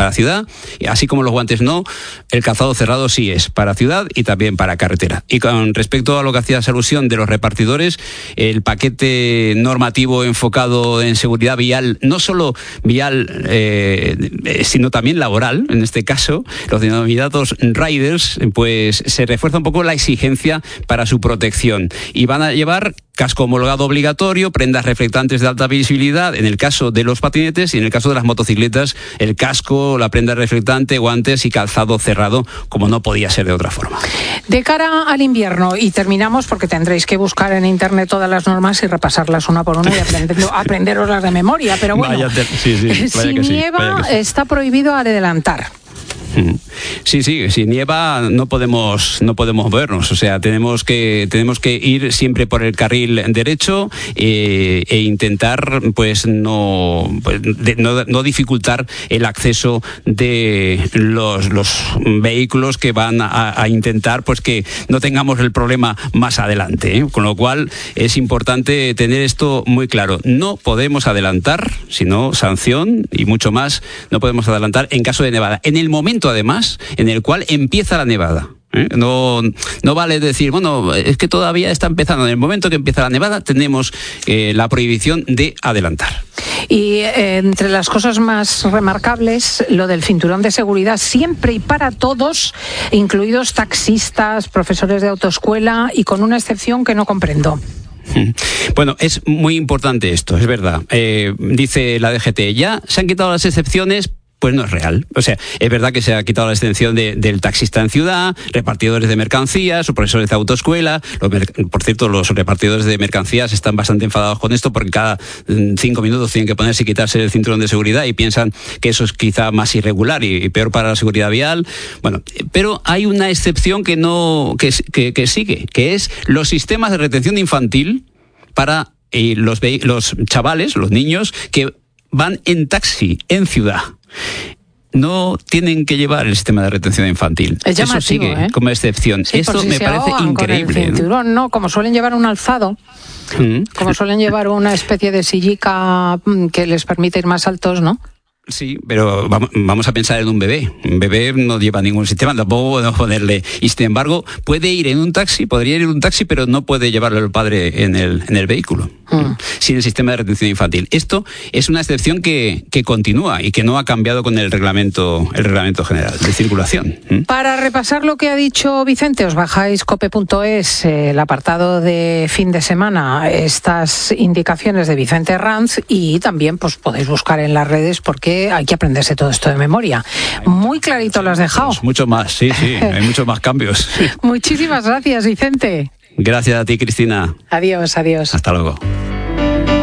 para ciudad, así como los guantes no, el calzado cerrado sí es para ciudad y también para carretera. Y con respecto a lo que hacías alusión de los repartidores, el paquete normativo enfocado en seguridad vial, no solo vial, sino también laboral, en este caso, los denominados riders, pues se refuerza un poco la exigencia para su protección y van a llevar casco homologado obligatorio, prendas reflectantes de alta visibilidad, en el caso de los patinetes, y en el caso de las motocicletas, el casco, la prenda reflectante, guantes y calzado cerrado, como no podía ser de otra forma. De cara al invierno, y terminamos porque tendréis que buscar en internet todas las normas y repasarlas una por una y aprenderoslas de memoria, pero bueno, si nieva, está prohibido adelantar. Sí, si nieva no podemos movernos, o sea, tenemos que ir siempre por el carril derecho e intentar pues no dificultar el acceso de los vehículos que van a intentar pues que no tengamos el problema más adelante, ¿eh? Con lo cual es importante tener esto muy claro. No podemos adelantar, sino sanción y mucho más, no podemos adelantar en caso de nevada. En el momento además en el cual empieza la nevada. No vale decir, bueno, es que todavía está empezando. En el momento que empieza la nevada tenemos la prohibición de adelantar. Y entre las cosas más remarcables, lo del cinturón de seguridad siempre y para todos, incluidos taxistas, profesores de autoescuela, y con una excepción que no comprendo. Bueno, es muy importante esto, es verdad. Dice la DGT, ya se han quitado las excepciones. Pues no es real. O sea, es verdad que se ha quitado la exención del taxista en ciudad, repartidores de mercancías o profesores de autoescuela. Por cierto, los repartidores de mercancías están bastante enfadados con esto porque cada 5 minutos tienen que ponerse y quitarse el cinturón de seguridad y piensan que eso es quizá más irregular y peor para la seguridad vial. Bueno, pero hay una excepción que sigue, que es los sistemas de retención infantil para los chavales, los niños que van en taxi en ciudad. No tienen que llevar el sistema de retención infantil. Es llamativo, eso sigue como excepción. Sí, esto me parece increíble. Con el cinturón, ¿no? Como suelen llevar un alzado, como suelen llevar una especie de sillica que les permite ir más altos, ¿no? Sí, pero vamos a pensar en un bebé. Un bebé no lleva ningún sistema, tampoco podemos ponerle. Y sin embargo, podría ir en un taxi, pero no puede llevarlo el padre en el vehículo, sin el sistema de retención infantil. Esto es una excepción que continúa y que no ha cambiado con el reglamento general de circulación. Para repasar lo que ha dicho Vicente, os bajáis cope.es, el apartado de fin de semana, estas indicaciones de Vicente Ranz, y también pues podéis buscar en las redes porque hay que aprenderse todo esto de memoria. Muy clarito lo has dejado. Mucho más, sí, hay muchos más cambios. Muchísimas gracias, Vicente. Gracias a ti, Cristina. Adiós. Hasta luego.